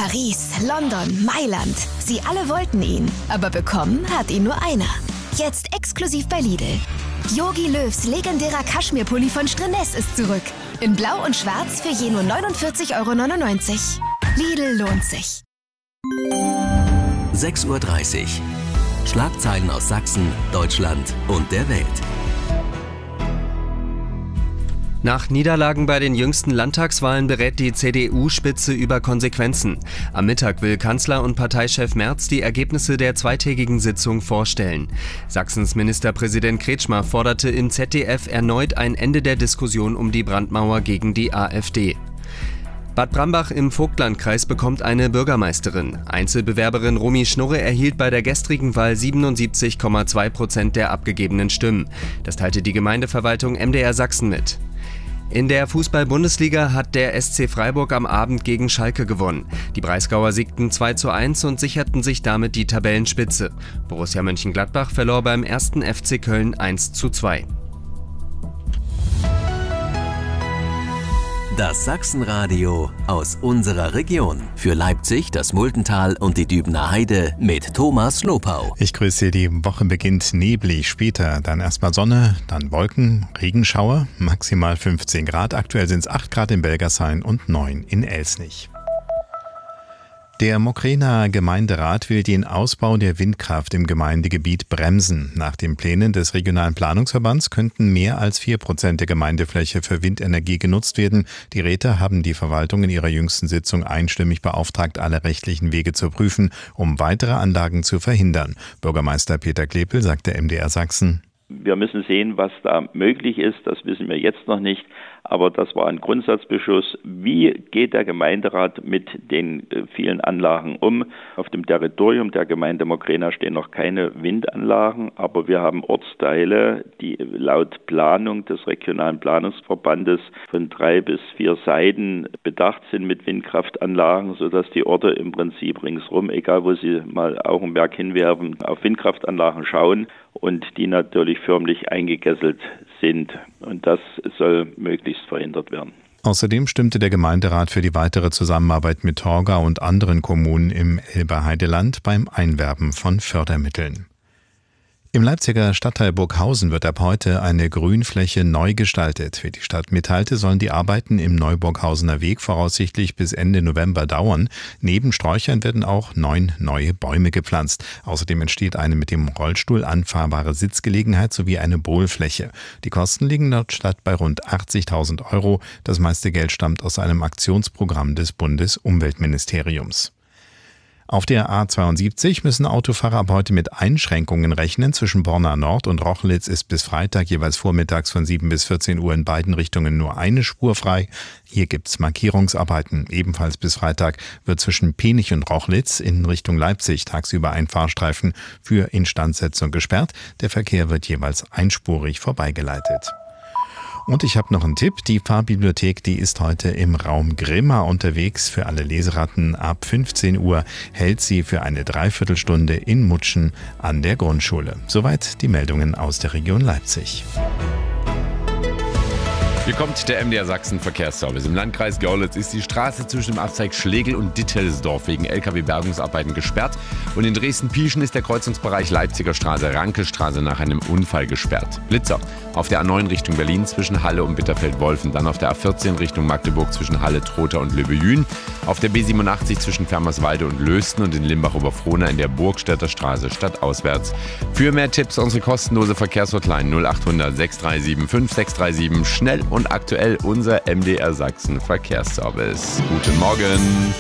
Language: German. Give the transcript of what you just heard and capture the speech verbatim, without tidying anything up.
Paris, London, Mailand. Sie alle wollten ihn, aber bekommen hat ihn nur einer. Jetzt exklusiv bei Lidl. Jogi Löws legendärer Kaschmirpulli von Streness ist zurück. In Blau und Schwarz für je nur neunundvierzig Euro neunundneunzig. Lidl lohnt sich. sechs Uhr dreißig. Schlagzeilen aus Sachsen, Deutschland und der Welt. Nach Niederlagen bei den jüngsten Landtagswahlen berät die C D U-Spitze über Konsequenzen. Am Mittag will Kanzler und Parteichef Merz die Ergebnisse der zweitägigen Sitzung vorstellen. Sachsens Ministerpräsident Kretschmer forderte im Z D F erneut ein Ende der Diskussion um die Brandmauer gegen die AfD. Bad Brambach im Vogtlandkreis bekommt eine Bürgermeisterin. Einzelbewerberin Romy Schnurre erhielt bei der gestrigen Wahl siebenundsiebzig Komma zwei Prozent der abgegebenen Stimmen. Das teilte die Gemeindeverwaltung M D R Sachsen mit. In der Fußball-Bundesliga hat der S C Freiburg am Abend gegen Schalke gewonnen. Die Breisgauer siegten zwei zu eins und sicherten sich damit die Tabellenspitze. Borussia Mönchengladbach verlor beim ersten F C Köln eins zu zwei. Das Sachsenradio aus unserer Region. Für Leipzig, das Multental und die Dübener Heide mit Thomas Lopau. Ich grüße Sie. Die Woche beginnt neblig, später dann erstmal Sonne, dann Wolken, Regenschauer, maximal fünfzehn Grad. Aktuell sind es acht Grad in Belgershain und neun in Elsnich. Der Mokrener Gemeinderat will den Ausbau der Windkraft im Gemeindegebiet bremsen. Nach den Plänen des regionalen Planungsverbands könnten mehr als vier Prozent der Gemeindefläche für Windenergie genutzt werden. Die Räte haben die Verwaltung in ihrer jüngsten Sitzung einstimmig beauftragt, alle rechtlichen Wege zu prüfen, um weitere Anlagen zu verhindern. Bürgermeister Peter Klepel sagte M D R Sachsen: Wir müssen sehen, was da möglich ist. Das wissen wir jetzt noch nicht. Aber das war ein Grundsatzbeschluss. Wie geht der Gemeinderat mit den vielen Anlagen um? Auf dem Territorium der Gemeinde Mokrena stehen noch keine Windanlagen, aber wir haben Ortsteile, die laut Planung des regionalen Planungsverbandes von drei bis vier Seiten bedacht sind mit Windkraftanlagen, sodass die Orte im Prinzip ringsrum, egal wo sie mal Augenmerk hinwerfen, auf Windkraftanlagen schauen und die natürlich förmlich eingegesselt sind. Und das soll möglichst verhindert werden. Außerdem stimmte der Gemeinderat für die weitere Zusammenarbeit mit Torgau und anderen Kommunen im Elbe-Heideland beim Einwerben von Fördermitteln. Im Leipziger Stadtteil Burghausen wird ab heute eine Grünfläche neu gestaltet. Wie die Stadt mitteilte, sollen die Arbeiten im Neuburghausener Weg voraussichtlich bis Ende November dauern. Neben Sträuchern werden auch neun neue Bäume gepflanzt. Außerdem entsteht eine mit dem Rollstuhl anfahrbare Sitzgelegenheit sowie eine Bohlfläche. Die Kosten liegen laut Stadt bei rund achtzigtausend Euro. Das meiste Geld stammt aus einem Aktionsprogramm des Bundesumweltministeriums. Auf der A zweiundsiebzig müssen Autofahrer ab heute mit Einschränkungen rechnen. Zwischen Borna Nord und Rochlitz ist bis Freitag jeweils vormittags von sieben bis vierzehn Uhr in beiden Richtungen nur eine Spur frei. Hier gibt's Markierungsarbeiten. Ebenfalls bis Freitag wird zwischen Penich und Rochlitz in Richtung Leipzig tagsüber ein Fahrstreifen für Instandsetzung gesperrt. Der Verkehr wird jeweils einspurig vorbeigeleitet. Und ich habe noch einen Tipp. Die Fahrbibliothek, die ist heute im Raum Grimma unterwegs. Für alle Leseratten ab fünfzehn Uhr hält sie für eine Dreiviertelstunde in Mutschen an der Grundschule. Soweit die Meldungen aus der Region Leipzig. Hier kommt der M D R Sachsen Verkehrsservice. Im Landkreis Görlitz ist die Straße zwischen dem Abzweig Schlegel und Dittelsdorf wegen L K W-Bergungsarbeiten gesperrt. Und in Dresden-Pieschen ist der Kreuzungsbereich Leipziger Straße, Rankestraße nach einem Unfall gesperrt. Blitzer auf der A neun Richtung Berlin zwischen Halle und Bitterfeld-Wolfen. Dann auf der A vierzehn Richtung Magdeburg zwischen Halle, Trotha und Löbejün. Auf der B siebenundachtzig zwischen Fermerswalde und Lösten und in Limbach-Oberfrohna in der Burgstädter Straße stadtauswärts. Für mehr Tipps unsere kostenlose Verkehrshotline null achthundert sechs drei sieben fünf sechs drei sieben. Schnell und aktuell unser M D R Sachsen Verkehrsservice. Guten Morgen.